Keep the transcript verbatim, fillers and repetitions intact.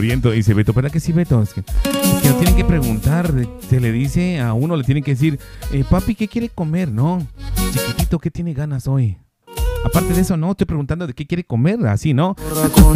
riendo, dice Beto. ¿Verdad que sí, Beto? Es que, es que no tienen que preguntar. Se le dice a uno, le tienen que decir, eh, papi, ¿qué quiere comer? No, chiquitito, ¿qué tiene ganas hoy? Aparte de eso, no, estoy preguntando de qué quiere comer, así, ¿no?